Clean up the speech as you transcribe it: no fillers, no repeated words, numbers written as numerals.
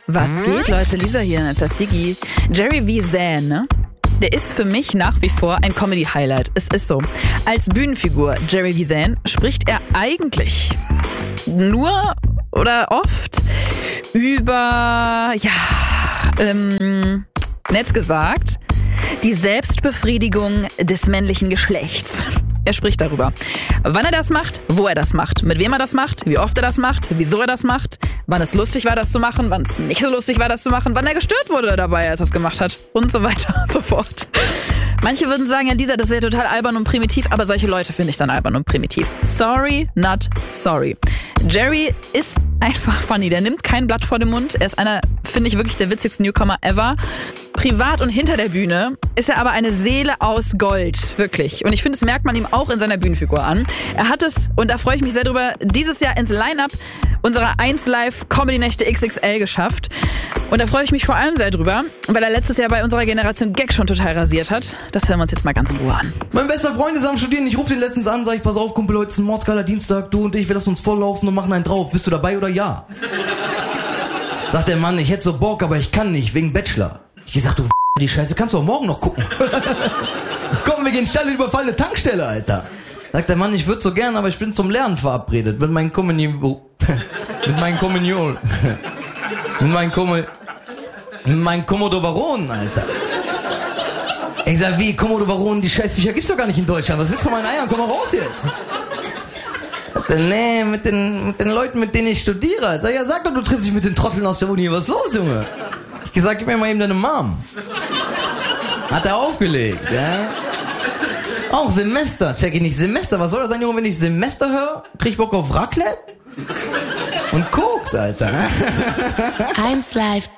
Was geht, Leute? Lisa hier in SF Digi. Jerry V. Zan, ne? Der ist für mich nach wie vor ein Comedy-Highlight. Es ist so. Als Bühnenfigur Jerry V. Zan spricht er eigentlich nur oder oft über, nett gesagt, die Selbstbefriedigung des männlichen Geschlechts. Er spricht darüber, wann er das macht, wo er das macht, mit wem er das macht, wie oft er das macht, wieso er das macht, wann es lustig war, das zu machen, wann es nicht so lustig war, das zu machen, wann er gestört wurde dabei, als er es gemacht hat und so weiter und so fort. Manche würden sagen, ja Lisa, das ist ja total albern und primitiv, aber solche Leute finde ich dann albern und primitiv. Sorry, not sorry. Jerry ist einfach funny, der nimmt kein Blatt vor den Mund. Er ist einer, finde ich, wirklich der witzigsten Newcomer ever. Privat und hinter der Bühne ist er aber eine Seele aus Gold, wirklich. Und ich finde, das merkt man ihm auch in seiner Bühnenfigur an. Er hat es, und da freue ich mich sehr drüber, dieses Jahr ins Line-Up unserer 1Live Comedy-Nächte XXL geschafft. Und da freue ich mich vor allem sehr drüber, weil er letztes Jahr bei unserer Generation Gag schon total rasiert hat. Das hören wir uns jetzt mal ganz in Ruhe an. Mein bester Freund ist am Studieren, ich rufe den letztens an, sag ich, pass auf, Kumpel, heute ist ein mordsgeiler Dienstag, du und ich, wir lassen uns volllaufen und machen einen drauf. Bist du dabei oder ja? Sagt der Mann, ich hätte so Bock, aber ich kann nicht, wegen Bachelor. Ich sag, du die Scheiße, kannst du auch morgen noch gucken. Komm, wir gehen schnell in überfallene Tankstelle, Alter. Sagt der Mann, ich würde so gern, aber ich bin zum Lernen verabredet. Mit meinem Kommunion. Mit meinem Komodowaron, Alter. Ich sag, wie, Komodowaron, die Scheißviecher gibt's doch gar nicht in Deutschland. Was willst du von meinen Eiern? Komm mal raus jetzt. Nee, mit den Leuten, mit denen ich studiere. Ich sag, ja, sag doch, du triffst dich mit den Trotteln aus der Uni. Was ist los, Junge? Ich gesagt, gib mir mal eben deine Mom. Hat er aufgelegt, ja? Auch Semester, check ich nicht. Semester, was soll das sein, Junge, wenn ich Semester höre? Krieg ich Bock auf Raclette? Und Koks, Alter. 1Live